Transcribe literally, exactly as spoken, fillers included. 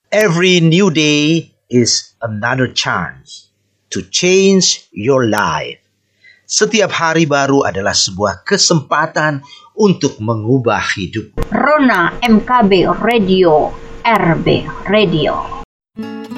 Every new day is another chance to change your life. Setiap hari baru adalah sebuah kesempatan untuk mengubah hidup. Rona M K B Radio, R B Radio.